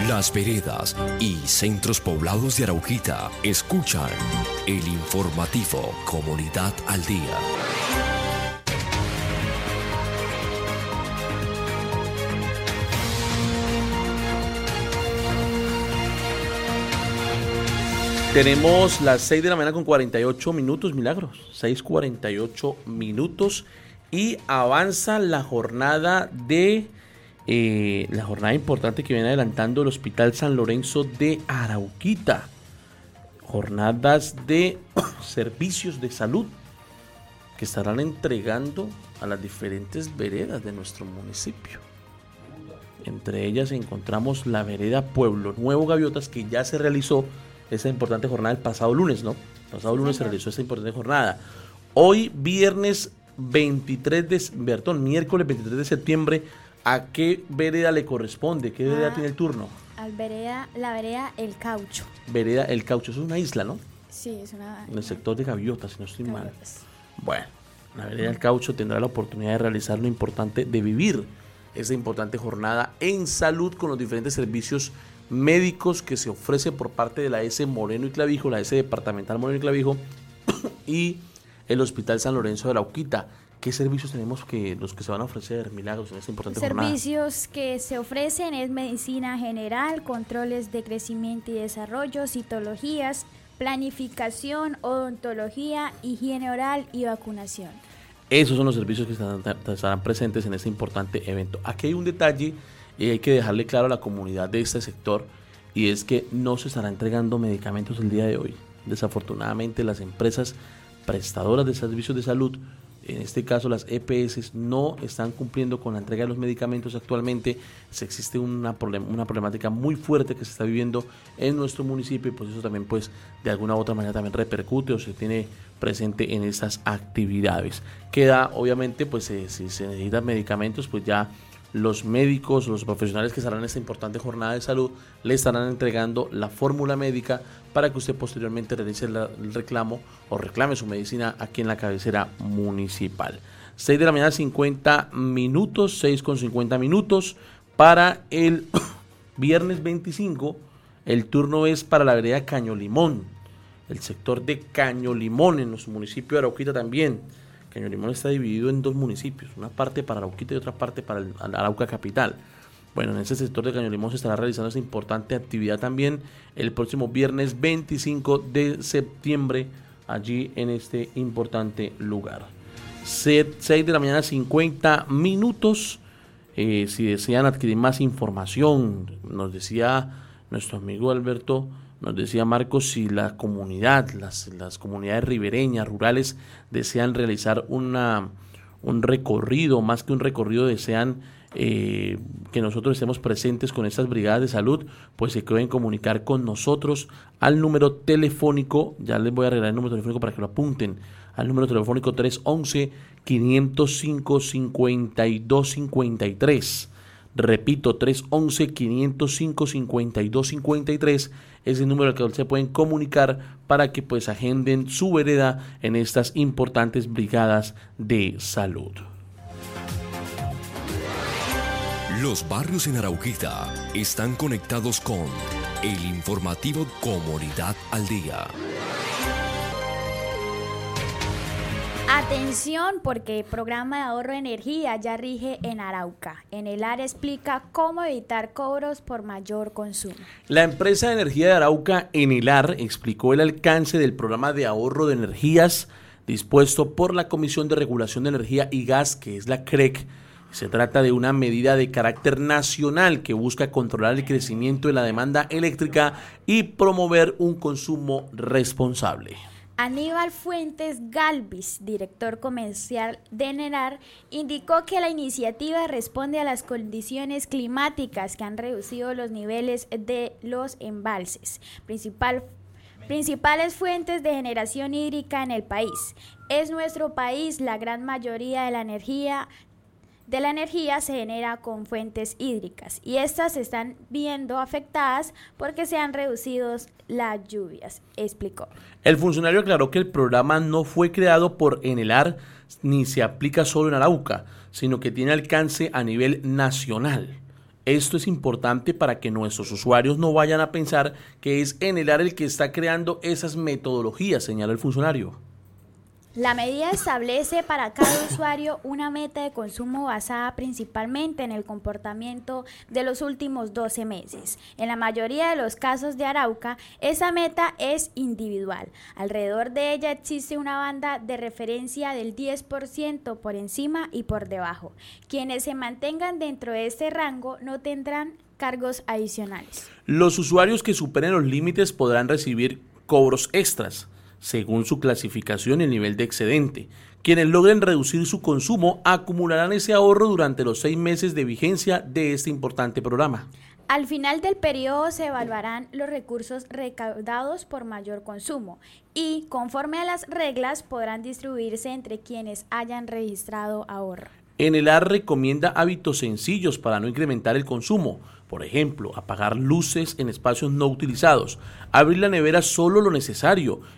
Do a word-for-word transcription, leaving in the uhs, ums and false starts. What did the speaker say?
Las veredas y centros poblados de Arauquita escuchan el informativo Comunidad al Día. Tenemos las seis de la mañana con cuarenta y ocho minutos, Milagros, seis cuarenta y ocho minutos, y avanza la jornada de eh, la jornada importante que viene adelantando el Hospital San Lorenzo de Arauquita. Jornadas de servicios de salud que estarán entregando a las diferentes veredas de nuestro municipio. Entre ellas encontramos la vereda Pueblo Nuevo Gaviotas, que ya se realizó esa importante jornada el pasado lunes, ¿no? El pasado lunes se realizó esta importante jornada. Hoy, viernes veintitrés de, perdón, miércoles veintitrés de septiembre, ¿a qué vereda le corresponde? ¿Qué vereda ah, tiene el turno? Al vereda, la vereda El Caucho. Vereda El Caucho, eso es una isla, ¿no? Sí, es una... En el sector de Gaviotas, si no estoy mal. Gaviotas. Bueno, la vereda El Caucho tendrá la oportunidad de realizar lo importante, de vivir esa importante jornada en salud con los diferentes servicios médicos que se ofrece por parte de la S Moreno y Clavijo, la S Departamental Moreno y Clavijo y el Hospital San Lorenzo de Arauquita. ¿Qué servicios tenemos que los que se van a ofrecer, Milagros, en esta importante jornada? Servicios que se ofrecen es medicina general, controles de crecimiento y desarrollo, citologías, planificación, odontología, higiene oral y vacunación. Esos son los servicios que estarán, estarán presentes en este importante evento. Aquí hay un detalle y hay que dejarle claro a la comunidad de este sector, y es que no se estará entregando medicamentos el día de hoy. Desafortunadamente, las empresas prestadoras de servicios de salud, en este caso las E P S, no están cumpliendo con la entrega de los medicamentos actualmente. Se existe una, problem- una problemática muy fuerte que se está viviendo en nuestro municipio, y pues eso también, pues de alguna u otra manera también repercute o se tiene presente en estas actividades. Queda, obviamente, pues eh, si se necesitan medicamentos, pues ya los médicos, los profesionales que estarán en esta importante jornada de salud le estarán entregando la fórmula médica para que usted posteriormente realice el reclamo o reclame su medicina aquí en la cabecera municipal. seis de la mañana cincuenta minutos, seis con cincuenta minutos. Para el viernes veinticinco, el turno es para la vereda Caño Limón, el sector de Caño Limón en nuestro municipio de Arauquita también. Caño Limón está dividido en dos municipios, una parte para Arauquita y otra parte para el, Arauca Capital. Bueno, en ese sector de Caño Limón se estará realizando esta importante actividad también el próximo viernes veinticinco de septiembre, allí en este importante lugar. seis de la mañana cincuenta minutos. Eh, si desean adquirir más información, nos decía nuestro amigo Alberto, nos decía Marcos, si la comunidad, las, las comunidades ribereñas, rurales, desean realizar una, un recorrido, más que un recorrido, desean eh, que nosotros estemos presentes con estas brigadas de salud, pues se pueden comunicar con nosotros al número telefónico, ya les voy a arreglar el número telefónico para que lo apunten, al número telefónico tres once, quinientos cinco, cincuenta y dos cincuenta y tres. Repito, tres once, quinientos cinco, cincuenta y dos cincuenta y tres es el número al que se pueden comunicar para que pues agenden su vereda en estas importantes brigadas de salud. Los barrios en Arauquita están conectados con el informativo Comunidad al Día. Atención, porque el programa de ahorro de energía ya rige en Arauca. En el área explica cómo evitar cobros por mayor consumo. La empresa de energía de Arauca, Enelar, explicó el alcance del programa de ahorro de energías dispuesto por la Comisión de Regulación de Energía y Gas, que es la C R E C. Se trata de una medida de carácter nacional que busca controlar el crecimiento de la demanda eléctrica y promover un consumo responsable. Aníbal Fuentes Galvis, director comercial de Enelar, indicó que la iniciativa responde a las condiciones climáticas que han reducido los niveles de los embalses, principal, principales fuentes de generación hídrica en el país. Es nuestro país, la gran mayoría de la energía de la energía se genera con fuentes hídricas y estas se están viendo afectadas porque se han reducido las lluvias, explicó. El funcionario aclaró que el programa no fue creado por Enelar ni se aplica solo en Arauca, sino que tiene alcance a nivel nacional. Esto es importante para que nuestros usuarios no vayan a pensar que es Enelar el que está creando esas metodologías, señala el funcionario. La medida establece para cada usuario una meta de consumo basada principalmente en el comportamiento de los últimos doce meses. En la mayoría de los casos de Arauca, esa meta es individual. Alrededor de ella existe una banda de referencia del diez por ciento por encima y por debajo. Quienes se mantengan dentro de este rango no tendrán cargos adicionales. Los usuarios que superen los límites podrán recibir cobros extras, según su clasificación y el nivel de excedente. Quienes logren reducir su consumo acumularán ese ahorro durante los seis meses de vigencia de este importante programa. Al final del periodo se evaluarán los recursos recaudados por mayor consumo y, conforme a las reglas, podrán distribuirse entre quienes hayan registrado ahorro. Enelar recomienda hábitos sencillos para no incrementar el consumo. Por ejemplo, apagar luces en espacios no utilizados, abrir la nevera solo lo necesario,